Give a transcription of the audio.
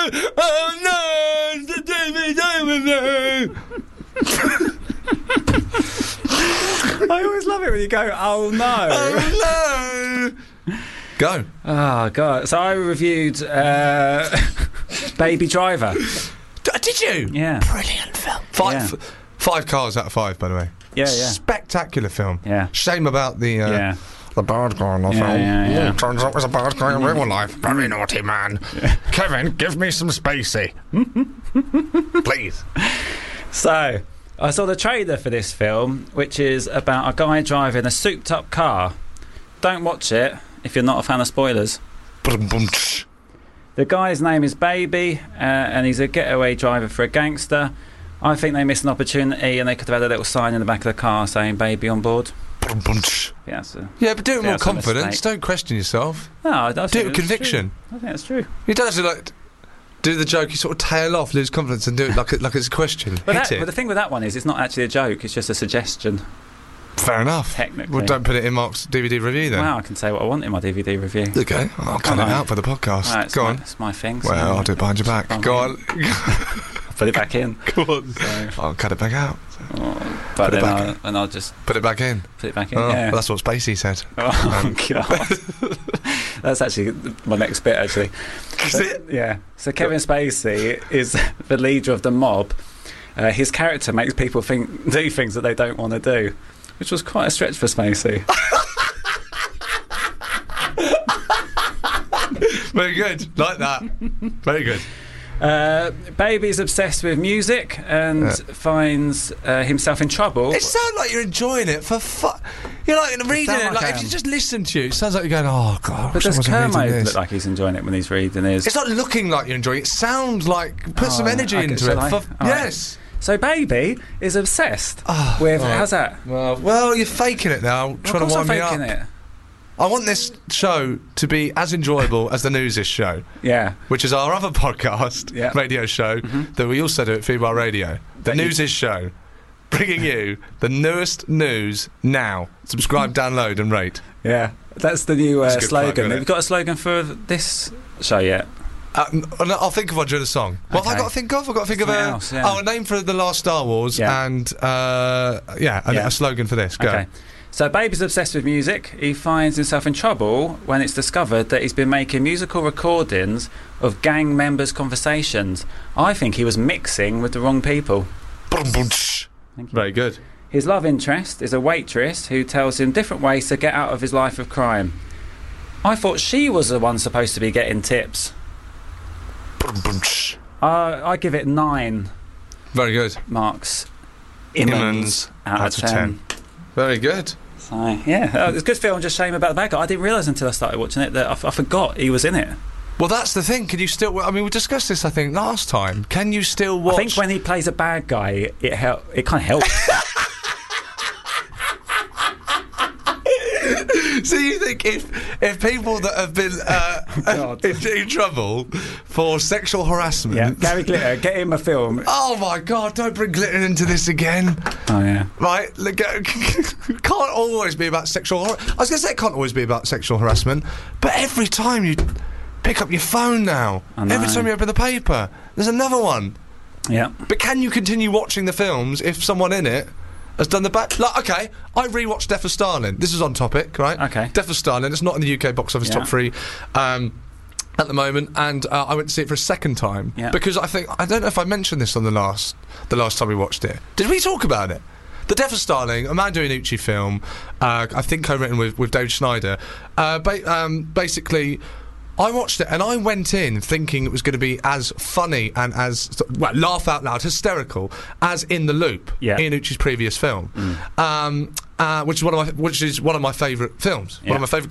Oh no! The David I always love it when you go, oh no. Oh no! Go. Oh, God. So I reviewed Baby Driver. Did you? Yeah. Brilliant film. Five cars out of 5, by the way. Yeah. Spectacular film. Yeah. Shame about the bad guy in the film. Yeah. Turns out was a bad guy in real life. Very naughty man. Yeah. Kevin, give me some Spacey. Please. So, I saw the trailer for this film, which is about a guy driving a souped-up car. Don't watch it if you're not a fan of spoilers. The guy's name is Baby, and he's a getaway driver for a gangster. I think they missed an opportunity, and they could have had a little sign in the back of the car saying "Baby on board." Yeah, but do it with more confidence. Don't question yourself. No, I do it with conviction. I think that's true. You don't have to do the joke. You sort of tail off, lose confidence, and do it like it's a question. But the thing with that one is, it's not actually a joke. It's just a suggestion. Fair enough. Technically. Well, don't put it in Mark's DVD review then. Well, I can say what I want in my DVD review. Okay, I'll cut it out for the podcast. Right, Go on. It's my thing. So well, I'll do it behind your back. Go on. Put it back in. Go on. So. I'll cut it back out. But then I'll just... Put it back in. Put it back in, yeah. Well, that's what Spacey said. Oh, God. That's actually my next bit, actually. Is it? Yeah. So Kevin Spacey is the leader of the mob. His character makes people do things that they don't want to do, which was quite a stretch for Spacey. Very good. Like that. Very good. Baby's obsessed with music and finds himself in trouble. It sounds like you're enjoying it for fun. You're like reading it. Like if you just listen to you, it sounds like you're going, "Oh God." But does Kermode look like he's enjoying it when he's reading his? It's not looking like you're enjoying it. It sounds like put some energy into it. Yes. Right. So Baby is obsessed with... How's that? Well, you're faking it now, trying to wind me up. It. I want this show to be as enjoyable as the Newsish show. Yeah. Which is our other podcast, radio show, that we also do at Feedbar Radio. The Newsish show. Bringing you the newest news now. Subscribe, download and rate. Yeah. That's the new slogan. Plug, have you got a slogan for this show yet? I'll think of one during the song. What have I got to think of? I've got to think of a name for the last Star Wars and a slogan for this. Go. Okay. So Baby's obsessed with music. He finds himself in trouble when it's discovered that he's been making musical recordings of gang members' conversations. I think he was mixing with the wrong people. Thank you. Very good. His love interest is a waitress who tells him different ways to get out of his life of crime. I thought she was the one supposed to be getting tips. I give it 9. Very good. Marks. Immons out of 10. Very good. So, yeah, it's a good film, just shame about the bad guy. I didn't realise until I started watching it that I forgot he was in it. Well, that's the thing. Can you still... I mean, we discussed this, I think, last time. Can you still watch... I think when he plays a bad guy, it kind of helps. So you think if people that have been in trouble for sexual harassment... Yeah, Gary Glitter, get him a film. Oh, my God, don't bring Glitter into this again. Oh, yeah. Right, can't always be about sexual... I was going to say it can't always be about sexual harassment, but every time you pick up your phone now, every time you open the paper, there's another one. Yeah. But can you continue watching the films if someone in it has done the bad... Like, okay, I rewatched Death of Stalin. This is on topic, right? Okay. Death of Stalin. It's not in the UK box office top 3 at the moment, and I went to see it for a second time because I don't know if I mentioned this on the last time we watched it. Did we talk about it? The Death of Stalin, a Mando Iannucci film, I think co-written with David Schneider. Basically, I watched it and I went in thinking it was going to be as funny and as laugh out loud, hysterical as In the Loop, Iannucci's previous film, which is one of my favourite films, one of my favourite